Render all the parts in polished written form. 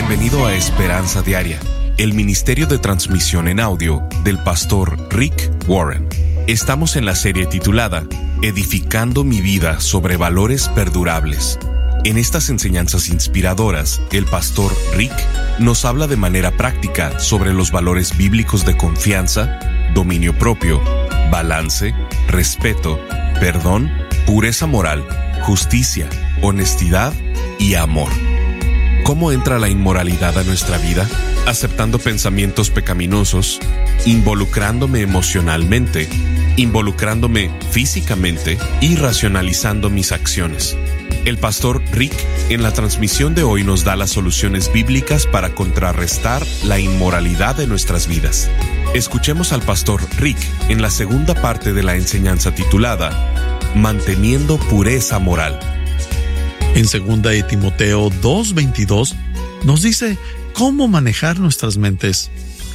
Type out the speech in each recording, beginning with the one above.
Bienvenido a Esperanza Diaria, el ministerio de transmisión en audio del pastor Rick Warren. Estamos en la serie titulada Edificando mi vida sobre valores perdurables. En estas enseñanzas inspiradoras, el pastor Rick nos habla de manera práctica sobre los valores bíblicos de confianza, dominio propio, balance, respeto, perdón, pureza moral, justicia, honestidad y amor. ¿Cómo entra la inmoralidad a nuestra vida? Aceptando pensamientos pecaminosos, involucrándome emocionalmente, involucrándome físicamente y racionalizando mis acciones. El pastor Rick en la transmisión de hoy nos da las soluciones bíblicas para contrarrestar la inmoralidad de nuestras vidas. Escuchemos al pastor Rick en la segunda parte de la enseñanza titulada Manteniendo pureza moral. En 2 de Timoteo 2:22 nos dice cómo manejar nuestras mentes.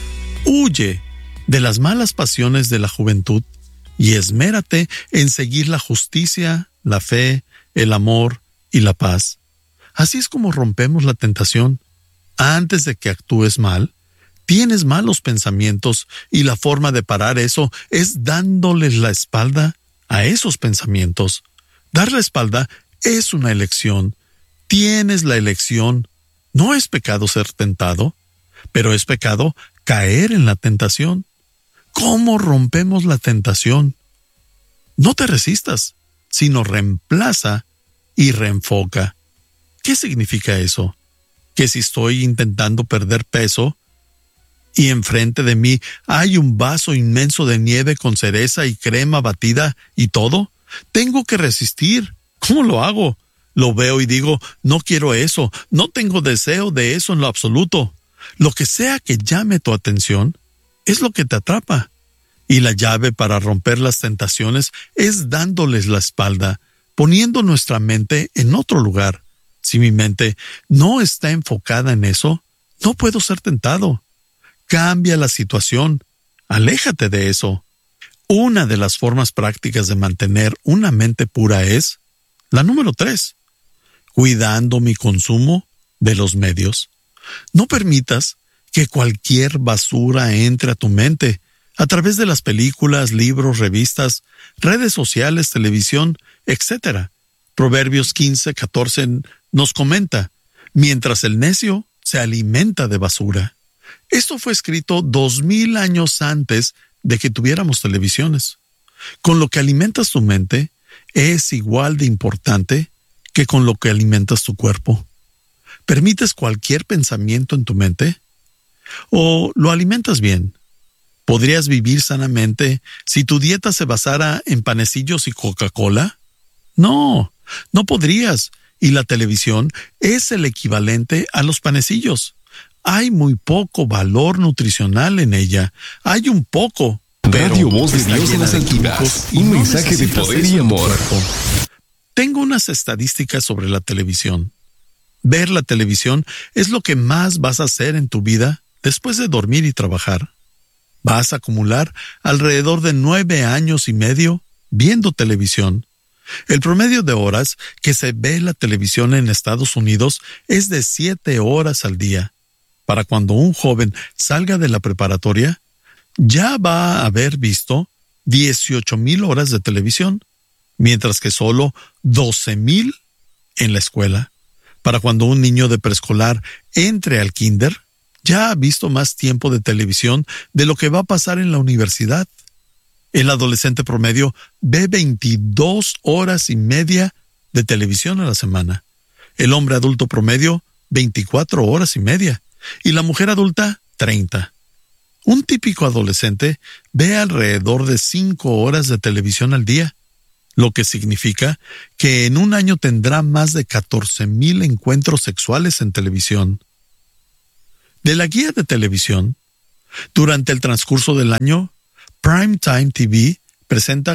Huye de las malas pasiones de la juventud y esmérate en seguir la justicia, la fe, el amor y la paz. Así es como rompemos la tentación. Antes de que actúes mal, tienes malos pensamientos y la forma de parar eso es dándoles la espalda a esos pensamientos. Dar la espalda es una elección. Tienes la elección. No es pecado ser tentado, pero es pecado caer en la tentación. ¿Cómo rompemos la tentación? No te resistas, sino reemplaza y reenfoca. ¿Qué significa eso? Que si estoy intentando perder peso y enfrente de mí hay un vaso inmenso de nieve con cereza y crema batida y todo, tengo que resistir. ¿Cómo lo hago? Lo veo y digo, no quiero eso, no tengo deseo de eso en lo absoluto. Lo que sea que llame tu atención es lo que te atrapa. Y la llave para romper las tentaciones es dándoles la espalda, poniendo nuestra mente en otro lugar. Si mi mente no está enfocada en eso, no puedo ser tentado. Cambia la situación, aléjate de eso. Una de las formas prácticas de mantener una mente pura es la número 3, cuidando mi consumo de los medios. No permitas que cualquier basura entre a tu mente a través de las películas, libros, revistas, redes sociales, televisión, etc. Proverbios 15:14 nos comenta, mientras el necio se alimenta de basura. Esto fue escrito 2000 años antes de que tuviéramos televisiones. Con lo que alimentas tu mente es igual de importante que con lo que alimentas tu cuerpo. ¿Permites cualquier pensamiento en tu mente? ¿O lo alimentas bien? ¿Podrías vivir sanamente si tu dieta se basara en panecillos y Coca-Cola? No, no podrías. Y la televisión es el equivalente a los panecillos. Hay muy poco valor nutricional en ella. Hay un poco. Radio Voz de Dios en las alturas. Un mensaje de poder y amor. Tengo unas estadísticas sobre la televisión. Ver la televisión es lo que más vas a hacer en tu vida después de dormir y trabajar. Vas a acumular alrededor de 9 años y medio viendo televisión. El promedio de horas que se ve la televisión en Estados Unidos es de 7 horas al día. Para cuando un joven salga de la preparatoria, ya va a haber visto 18,000 horas de televisión, mientras que solo 12,000 en la escuela. Para cuando un niño de preescolar entre al kinder, ya ha visto más tiempo de televisión de lo que va a pasar en la universidad. El adolescente promedio ve 22 horas y media de televisión a la semana. El hombre adulto promedio, 24 horas y media. Y la mujer adulta, 30. Un típico adolescente ve alrededor de 5 horas de televisión al día, lo que significa que en un año tendrá más de 14,000 encuentros sexuales en televisión. De la guía de televisión, durante el transcurso del año, Primetime TV presenta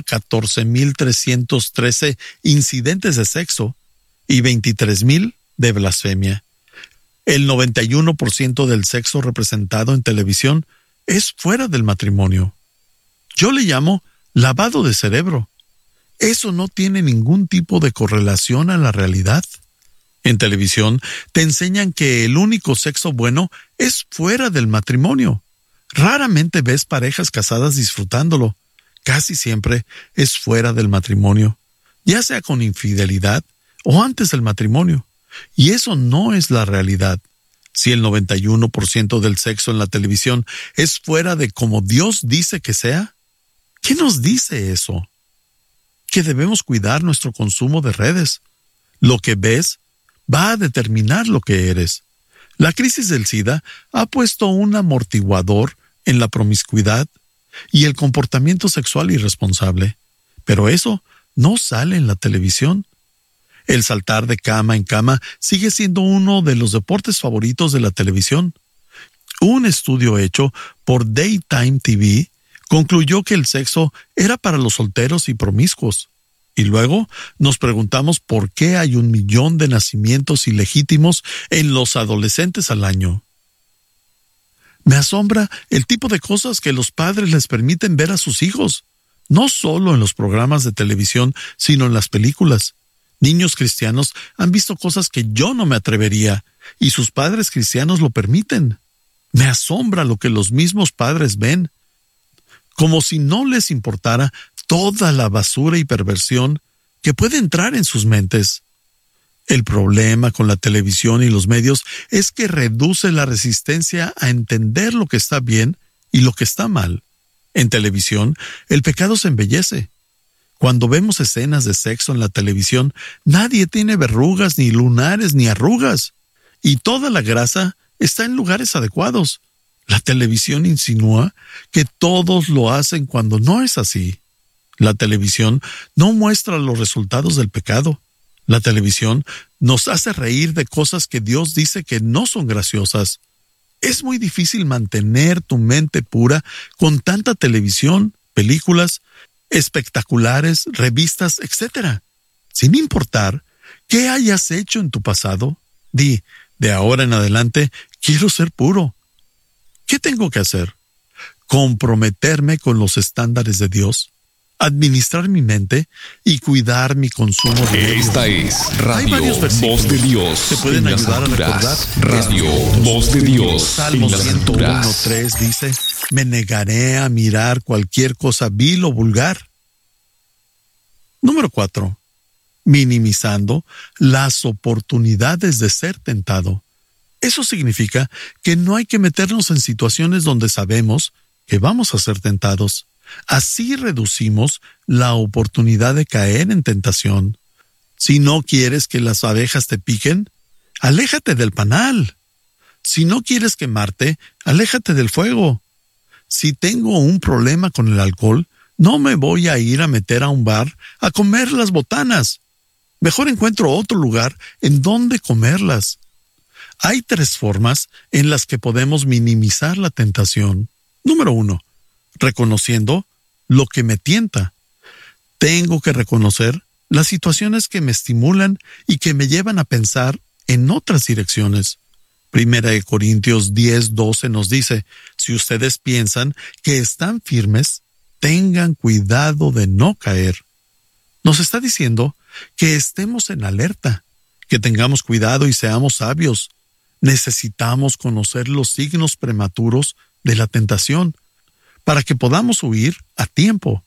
14,313 incidentes de sexo y 23,000 de blasfemia. El 91% del sexo representado en televisión es fuera del matrimonio. Yo le llamo lavado de cerebro. Eso no tiene ningún tipo de correlación a la realidad. En televisión te enseñan que el único sexo bueno es fuera del matrimonio. Raramente ves parejas casadas disfrutándolo. Casi siempre es fuera del matrimonio, ya sea con infidelidad o antes del matrimonio. Y eso no es la realidad. Si el 91% del sexo en la televisión es fuera de como Dios dice que sea, ¿qué nos dice eso? Que debemos cuidar nuestro consumo de redes. Lo que ves va a determinar lo que eres. La crisis del SIDA ha puesto un amortiguador en la promiscuidad y el comportamiento sexual irresponsable. Pero eso no sale en la televisión. El saltar de cama en cama sigue siendo uno de los deportes favoritos de la televisión. Un estudio hecho por Daytime TV concluyó que el sexo era para los solteros y promiscuos. Y luego nos preguntamos por qué hay 1 millón de nacimientos ilegítimos en los adolescentes al año. Me asombra el tipo de cosas que los padres les permiten ver a sus hijos, no solo en los programas de televisión, sino en las películas. Niños cristianos han visto cosas que yo no me atrevería, y sus padres cristianos lo permiten. Me asombra lo que los mismos padres ven, como si no les importara toda la basura y perversión que puede entrar en sus mentes. El problema con la televisión y los medios es que reduce la resistencia a entender lo que está bien y lo que está mal. En televisión, el pecado se embellece. Cuando vemos escenas de sexo en la televisión, nadie tiene verrugas, ni lunares, ni arrugas. Y toda la grasa está en lugares adecuados. La televisión insinúa que todos lo hacen cuando no es así. La televisión no muestra los resultados del pecado. La televisión nos hace reír de cosas que Dios dice que no son graciosas. Es muy difícil mantener tu mente pura con tanta televisión, películas, espectaculares, revistas, etc. Sin importar qué hayas hecho en tu pasado, di, de ahora en adelante, quiero ser puro. ¿Qué tengo que hacer? Comprometerme con los estándares de Dios, administrar mi mente y cuidar mi consumo de Esta es Radio Voz de Dios. que pueden ayudar a recordar. Radio Voz de Dios. Salmo en las alturas. 101:3 dice: me negaré a mirar cualquier cosa vil o vulgar. Número 4. Minimizando las oportunidades de ser tentado. Eso significa que no hay que meternos en situaciones donde sabemos que vamos a ser tentados. Así reducimos la oportunidad de caer en tentación. Si no quieres que las abejas te piquen, aléjate del panal. Si no quieres quemarte, aléjate del fuego. Si tengo un problema con el alcohol, no me voy a ir a meter a un bar a comer las botanas. Mejor encuentro otro lugar en donde comerlas. Hay 3 formas en las que podemos minimizar la tentación. Número 1. Reconociendo lo que me tienta. Tengo que reconocer las situaciones que me estimulan y que me llevan a pensar en otras direcciones. 1 Corintios 10:12 nos dice: si ustedes piensan que están firmes, tengan cuidado de no caer. Nos está diciendo que estemos en alerta, que tengamos cuidado y seamos sabios. Necesitamos conocer los signos prematuros de la tentación para que podamos huir a tiempo.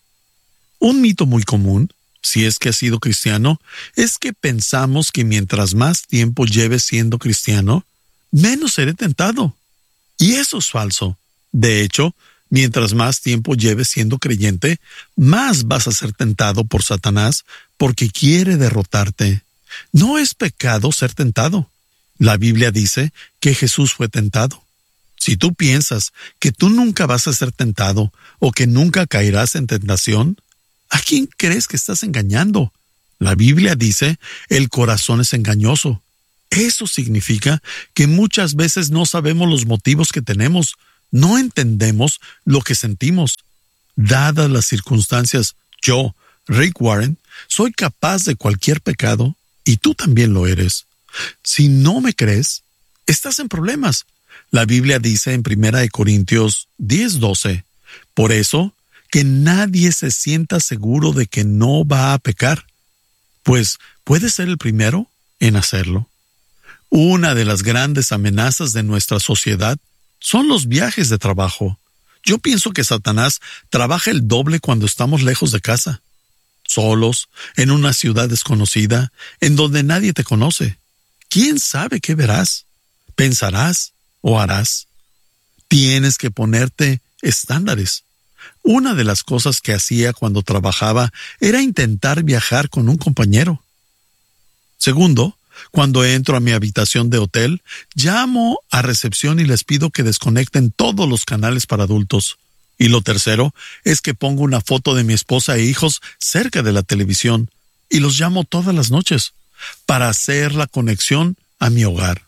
Un mito muy común, si es que has sido cristiano, es que pensamos que mientras más tiempo lleves siendo cristiano, menos seré tentado. Y eso es falso. De hecho, mientras más tiempo lleves siendo creyente, más vas a ser tentado por Satanás porque quiere derrotarte. No es pecado ser tentado. La Biblia dice que Jesús fue tentado. Si tú piensas que tú nunca vas a ser tentado o que nunca caerás en tentación, ¿a quién crees que estás engañando? La Biblia dice, el corazón es engañoso. Eso significa que muchas veces no sabemos los motivos que tenemos, no entendemos lo que sentimos. Dadas las circunstancias, yo, Rick Warren, soy capaz de cualquier pecado y tú también lo eres. Si no me crees, estás en problemas. La Biblia dice en 1 Corintios 10:12, por eso, que nadie se sienta seguro de que no va a pecar, pues puede ser el primero en hacerlo. Una de las grandes amenazas de nuestra sociedad son los viajes de trabajo. Yo pienso que Satanás trabaja el doble cuando estamos lejos de casa, solos, en una ciudad desconocida, en donde nadie te conoce. ¿Quién sabe qué verás, pensarás o harás? Tienes que ponerte estándares. Una de las cosas que hacía cuando trabajaba era intentar viajar con un compañero. Segundo, cuando entro a mi habitación de hotel, llamo a recepción y les pido que desconecten todos los canales para adultos. Y lo tercero es que pongo una foto de mi esposa e hijos cerca de la televisión y los llamo todas las noches para hacer la conexión a mi hogar.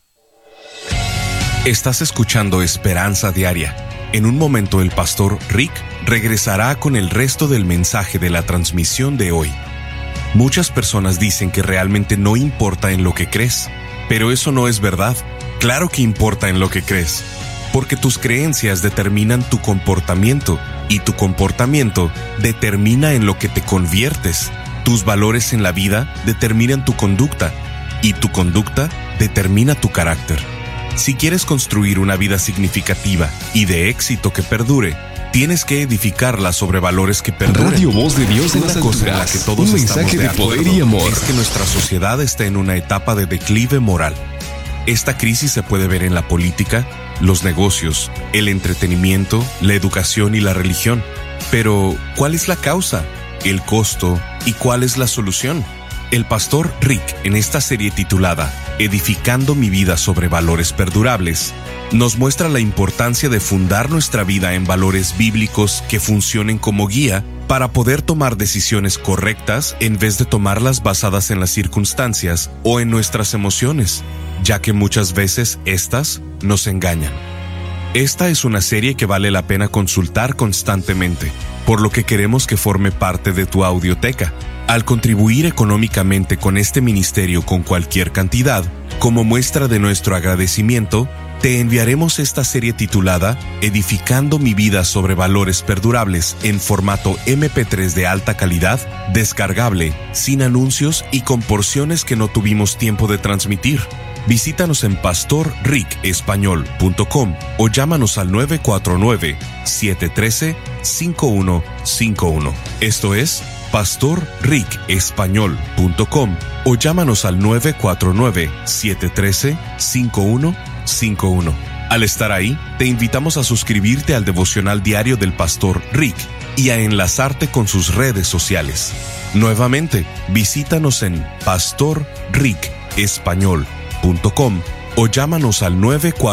Estás escuchando Esperanza Diaria. En un momento el pastor Rick regresará con el resto del mensaje de la transmisión de hoy. Muchas personas dicen que realmente no importa en lo que crees, pero eso no es verdad. Claro que importa en lo que crees, porque tus creencias determinan tu comportamiento y tu comportamiento determina en lo que te conviertes. Tus valores en la vida determinan tu conducta y tu conducta determina tu carácter. Si quieres construir una vida significativa y de éxito que perdure, tienes que edificarla sobre valores que perduren. Radio Voz de Dios en las Una cosa en la que alturas. todos Un estamos mensaje de poder acuerdo y amor. es que nuestra sociedad está en una etapa de declive moral. Esta crisis se puede ver en la política, los negocios, el entretenimiento, la educación y la religión. Pero, ¿cuál es la causa, el costo y cuál es la solución? El pastor Rick, en esta serie titulada Edificando mi vida sobre valores perdurables, nos muestra la importancia de fundar nuestra vida en valores bíblicos que funcionen como guía para poder tomar decisiones correctas en vez de tomarlas basadas en las circunstancias o en nuestras emociones, ya que muchas veces estas nos engañan. Esta es una serie que vale la pena consultar constantemente, por lo que queremos que forme parte de tu audioteca. Al contribuir económicamente con este ministerio con cualquier cantidad, como muestra de nuestro agradecimiento, te enviaremos esta serie titulada Edificando mi vida sobre valores perdurables en formato MP3 de alta calidad, descargable, sin anuncios y con porciones que no tuvimos tiempo de transmitir. Visítanos en pastorricespañol.com o llámanos al 949-713-5151. Esto es pastorricespañol.com o llámanos al 949-713-5151. Al estar ahí, te invitamos a suscribirte al devocional diario del pastor Rick y a enlazarte con sus redes sociales. Nuevamente, visítanos en pastorricespañol.com o llámanos al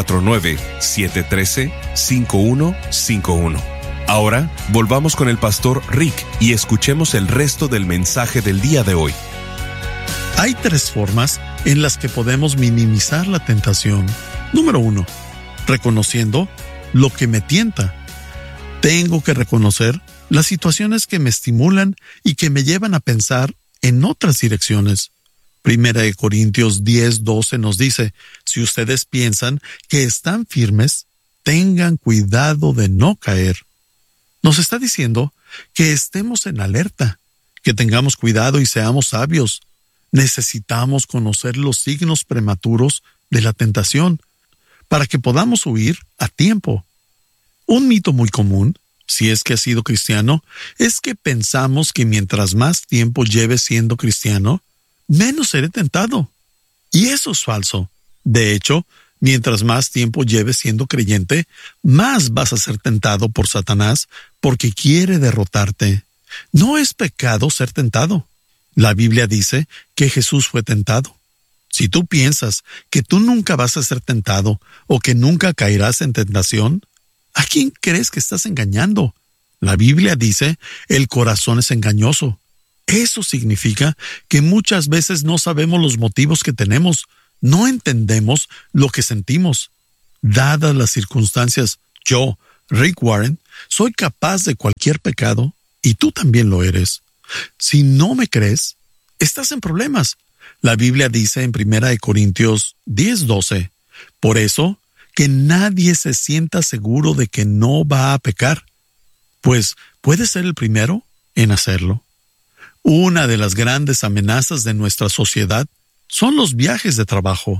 949-713-5151. Ahora, volvamos con el pastor Rick y escuchemos el resto del mensaje del día de hoy. Hay 3 formas en las que podemos minimizar la tentación. Número 1, reconociendo lo que me tienta. Tengo que reconocer las situaciones que me estimulan y que me llevan a pensar en otras direcciones. 1 Corintios 10:12 nos dice, si ustedes piensan que están firmes, tengan cuidado de no caer. Nos está diciendo que estemos en alerta, que tengamos cuidado y seamos sabios. Necesitamos conocer los signos prematuros de la tentación para que podamos huir a tiempo. Un mito muy común, si es que has sido cristiano, es que pensamos que mientras más tiempo lleves siendo cristiano, menos seré tentado. Y eso es falso. De hecho, mientras más tiempo lleves siendo creyente, más vas a ser tentado por Satanás porque quiere derrotarte. No es pecado ser tentado. La Biblia dice que Jesús fue tentado. Si tú piensas que tú nunca vas a ser tentado o que nunca caerás en tentación, ¿a quién crees que estás engañando? La Biblia dice, el corazón es engañoso. Eso significa que muchas veces no sabemos los motivos que tenemos, no entendemos lo que sentimos. Dadas las circunstancias, yo, Rick Warren, soy capaz de cualquier pecado y tú también lo eres. Si no me crees, estás en problemas. La Biblia dice en 1 Corintios 10:12, por eso, que nadie se sienta seguro de que no va a pecar, pues puede ser el primero en hacerlo. Una de las grandes amenazas de nuestra sociedad son los viajes de trabajo.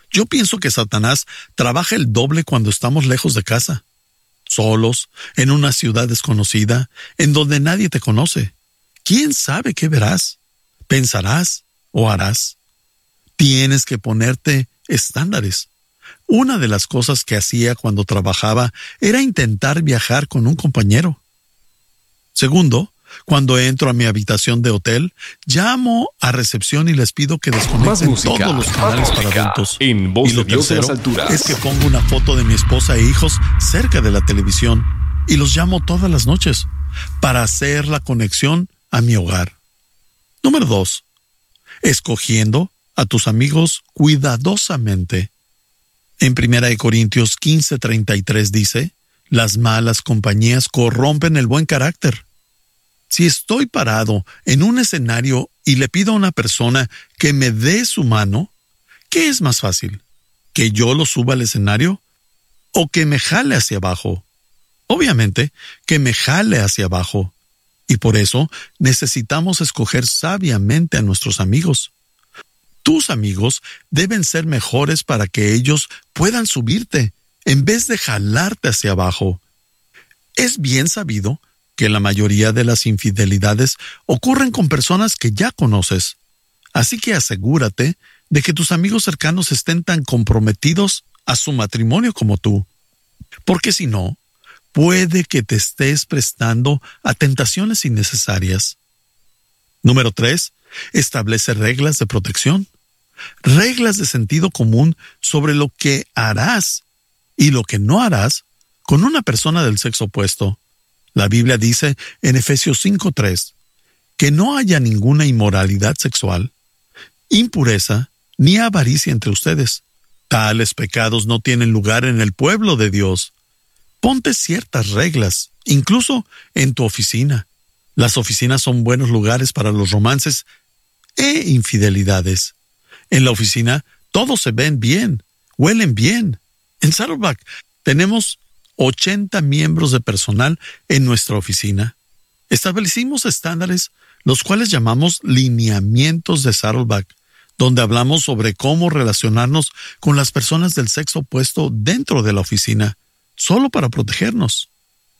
Yo pienso que Satanás trabaja el doble cuando estamos lejos de casa, solos, en una ciudad desconocida, en donde nadie te conoce. ¿Quién sabe qué verás, pensarás o harás? Tienes que ponerte estándares. Una de las cosas que hacía cuando trabajaba era intentar viajar con un compañero. Segundo, cuando entro a mi habitación de hotel, llamo a recepción y les pido que desconecten todos los canales para adultos. En Voz Y lo de Dios de las tercero alturas. es que pongo una foto de mi esposa e hijos cerca de la televisión y los llamo todas las noches para hacer la conexión a mi hogar. Número 2. Escogiendo a tus amigos cuidadosamente. En 1 Corintios 15:33 dice, las malas compañías corrompen el buen carácter. Si estoy parado en un escenario y le pido a una persona que me dé su mano, ¿qué es más fácil? ¿Que yo lo suba al escenario o que me jale hacia abajo? Obviamente, que me jale hacia abajo. Y por eso necesitamos escoger sabiamente a nuestros amigos. Tus amigos deben ser mejores para que ellos puedan subirte en vez de jalarte hacia abajo. Es bien sabido que la mayoría de las infidelidades ocurren con personas que ya conoces. Así que asegúrate de que tus amigos cercanos estén tan comprometidos a su matrimonio como tú. Porque si no, puede que te estés prestando a tentaciones innecesarias. Número 3. Establece reglas de protección. Reglas de sentido común sobre lo que harás y lo que no harás con una persona del sexo opuesto. La Biblia dice en Efesios 5:3 que no haya ninguna inmoralidad sexual, impureza ni avaricia entre ustedes. Tales pecados no tienen lugar en el pueblo de Dios. Ponte ciertas reglas, incluso en tu oficina. Las oficinas son buenos lugares para los romances e infidelidades. En la oficina todos se ven bien, huelen bien. En Saddleback tenemos 80 miembros de personal en nuestra oficina. Establecimos estándares, los cuales llamamos lineamientos de Saddleback, donde hablamos sobre cómo relacionarnos con las personas del sexo opuesto dentro de la oficina, solo para protegernos.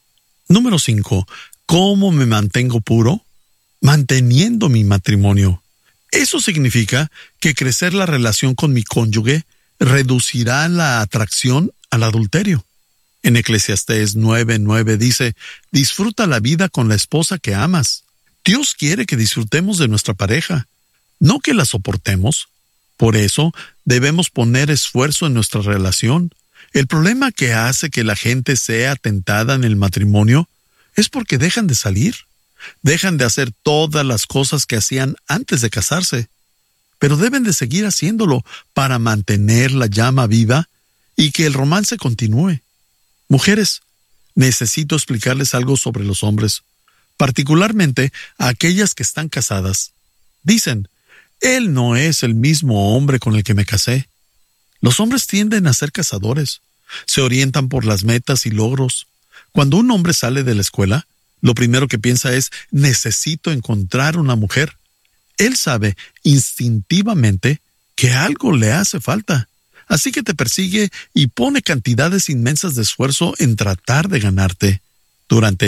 Número 5. ¿Cómo me mantengo puro? Manteniendo mi matrimonio. Eso significa que crecer la relación con mi cónyuge reducirá la atracción al adulterio. En Eclesiastés 9:9 dice, disfruta la vida con la esposa que amas. Dios quiere que disfrutemos de nuestra pareja, no que la soportemos. Por eso, debemos poner esfuerzo en nuestra relación. El problema que hace que la gente sea tentada en el matrimonio es porque dejan de salir, dejan de hacer todas las cosas que hacían antes de casarse, pero deben de seguir haciéndolo para mantener la llama viva y que el romance continúe. Mujeres, necesito explicarles algo sobre los hombres, particularmente a aquellas que están casadas. Dicen, él no es el mismo hombre con el que me casé. Los hombres tienden a ser cazadores, se orientan por las metas y logros. Cuando un hombre sale de la escuela, lo primero que piensa es, necesito encontrar una mujer. Él sabe instintivamente que algo le hace falta. Así que te persigue y pone cantidades inmensas de esfuerzo en tratar de ganarte. Durante